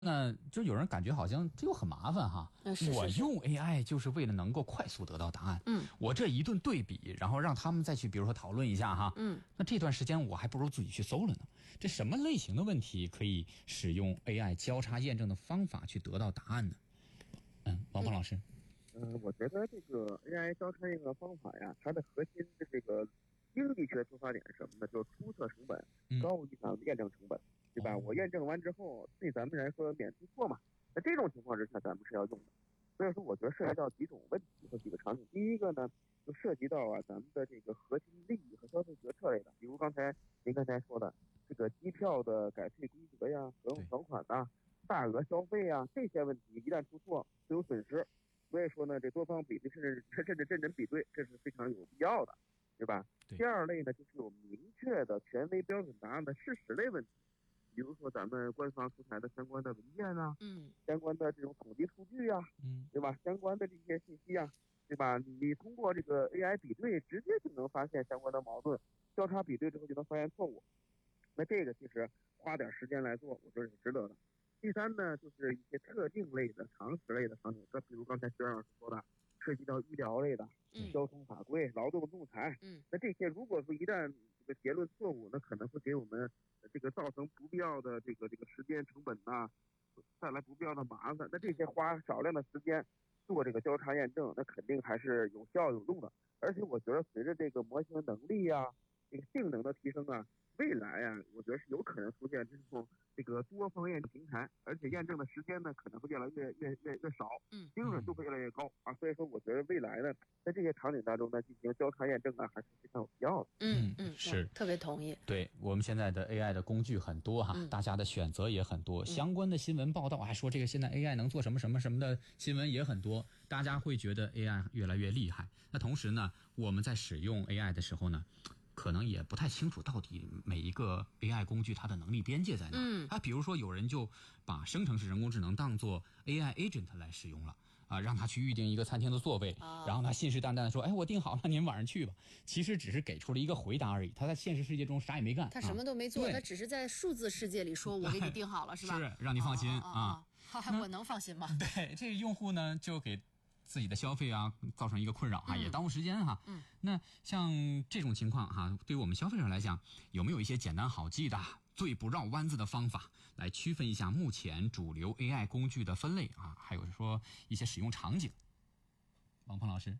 那就有人感觉好像这又很麻烦哈。我用 AI 就是为了能够快速得到答案。我这一顿对比，然后让他们再去比如说讨论一下哈。那这段时间我还不如自己去搜了呢。这什么类型的问题可以使用 AI 交叉验证的方法去得到答案呢？王鹏老师。 我觉得这个 AI 交叉验证方法呀，它的核心的这个经济学出发点是什么呢？就是出测成本高于验证成本。对吧？我验证完之后，对咱们来说免出错嘛。那这种情况之下，咱们是要用的。所以说，我觉得涉及到几种问题和几个场景。第一个呢，就涉及到咱们的这个核心利益和消费决策类的，比如您刚才说的这个机票的改退规则呀、合同条款呐、大额消费啊这些问题，一旦出错会有损失。所以说呢，这多方比对甚至真人比对，这是非常有必要的，对吧？第二类呢，就是有明确的权威标准答案的事实类问题。比如说咱们官方出台的相关的文件啊，相关的这种统计数据啊，对吧？相关的这些信息啊，对吧？你通过这个 AI 比对，直接就能发现相关的矛盾，交叉比对之后就能发现错误。那这个其实花点时间来做，我觉得是值得的。第三呢，就是一些特定类的、常识类的场景，比如刚才徐老师说的，涉及到医疗类的、交通法规、劳动仲裁，那这些如果说一旦这个结论错误，那可能会给我们这个造成不必要的这个时间成本呐，带来不必要的麻烦。那这些花少量的时间做这个交叉验证，那肯定还是有效有用的。而且我觉得随着这个模型能力啊、这个性能的提升啊，未来啊，我觉得是有可能出现这个多方验证平台，而且验证的时间呢可能会越来越少，精准度会越来越高啊。所以说，我觉得未来呢，在这些场景当中呢，进行交叉验证啊，还是非常有必要的。 是特别同意。 对，我们现在的 AI 的工具很多哈，大家的选择也很多，相关的新闻报道还说这个现在 AI 能做什么什么什么的新闻也很多，大家会觉得 AI 越来越厉害。那同时呢，我们在使用 AI 的时候呢，可能也不太清楚到底每一个 AI 工具它的能力边界在哪。比如说有人就把生成式人工智能当作 AI agent 来使用了啊，让他去预定一个餐厅的座位，然后他信誓旦旦的说，哎，我订好了，您晚上去吧。其实只是给出了一个回答而已，他在现实世界中啥也没干， 他什么都没做，他只是在数字世界里说我给你订好了，是吧？ 是让你放心啊。 我能放心吗？ 对，这个用户呢就给自己的消费啊造成一个困扰也耽误时间哈。那像这种情况哈，对于我们消费者来讲，有没有一些简单好记的、最不绕弯子的方法来区分一下目前主流 AI 工具的分类啊？还有说一些使用场景。王鹏老师。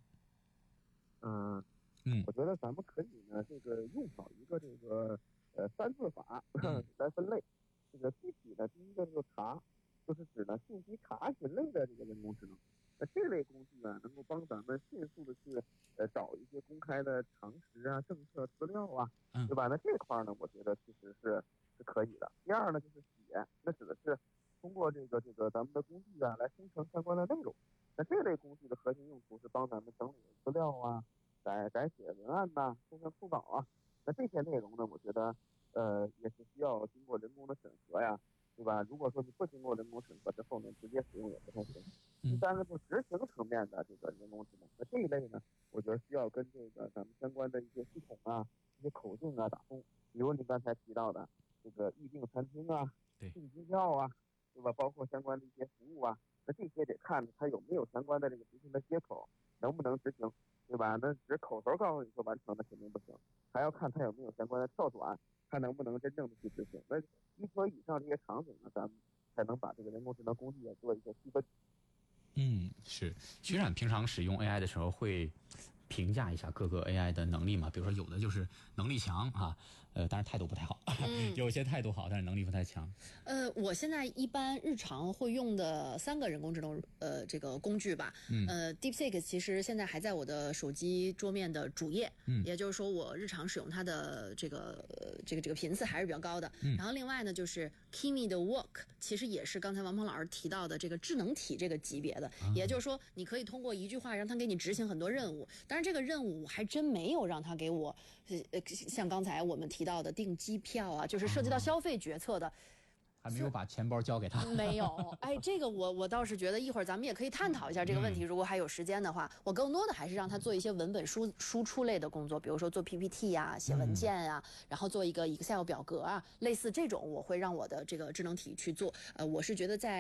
我觉得咱们可以呢，这个用好一个这个三字法来分类。这个具体的第一个就是查，就是指呢信息查询类的这个人工智能。这类工具呢，能够帮咱们迅速的去找一些公开的常识啊、政策资料啊，对吧？那这块呢，我觉得其实是可以的。第二呢，就是写，那指的是通过这个咱们的工具啊来生成相关的内容。那这类工具的核心用途是帮咱们整理资料啊、改写文案呐、生成图稿啊。那这些内容呢，我觉得也是需要经过人工的审核呀，对吧？如果说你不经过人工审核之后呢，直接使用也不太行。第三个就是执行层面的这个人工智能，那这一类呢，我觉得需要跟这个咱们相关的一些系统啊、一些口径啊打通。比如您刚才提到的这个预订餐厅啊、订机票啊，对吧？包括相关的一些服务啊，那这些得看它有没有相关的这个执行的接口，能不能执行，对吧？那只口头告诉你说完成，那肯定不行，还要看它有没有相关的跳转，它能不能真正的去执行。那一说以上这些场景呢，咱们才能把这个人工智能工具也做一个区分。 是徐冉平常使用 AI 的时候会评价一下各个 AI 的能力嘛？比如说有的就是能力强当然态度不太好，有些态度好，但是能力不太强。 我现在一般日常会用的3个人工智能这个工具吧。DeepSeek 其实现在还在我的手机桌面的主页，也就是说我日常使用它的这个频次还是比较高的。然后另外呢，就是 Kimi 的 Work 其实也是刚才王鹏老师提到的这个智能体这个级别的，也就是说你可以通过一句话让它给你执行很多任务。当然这个任务我还真没有让它给我像刚才我们提到的订机票啊，就是涉及到消费决策的。 还没有把钱包交给他。 没有，哎，这个我倒是觉得一会儿咱们也可以探讨一下这个问题。如果还有时间的话，我更多的还是让他做一些文本输出类的工作，比如说做 PPT 呀、写文件呀，然后做一个 Excel 表格啊，类似这种，我会让我的这个智能体去做。我是觉得在